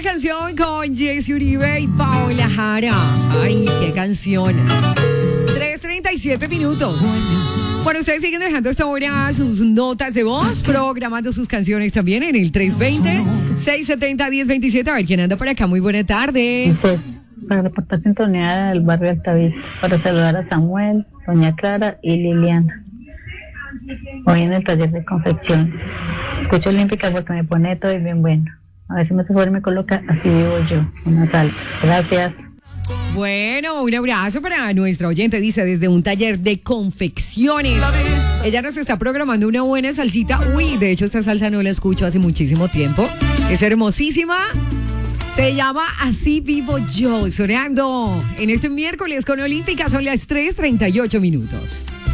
canción con Jesse Uribe y Paola Jara. Ay, qué canción. 3:37 minutos. Bueno, ustedes siguen dejando hasta ahora sus notas de voz, programando sus canciones también en el 320-670-1027. A ver quién anda por acá. Muy buena tarde. Dice, para reportar sintonía del barrio Altavista, para saludar a Samuel, doña Clara y Liliana. Hoy en el taller de confección. Escucho Olímpica porque me pone todo y bien bueno. A ver si me se me coloca Así Vivo Yo, una salsa. Gracias. Bueno, un abrazo para nuestra oyente, dice, desde un taller de confecciones. Ella nos está programando una buena salsita. Uy, de hecho esta salsa no la escucho hace muchísimo tiempo. Es hermosísima. Se llama Así Vivo Yo, sonando en este miércoles con Olímpica. Son las 3:38 minutos.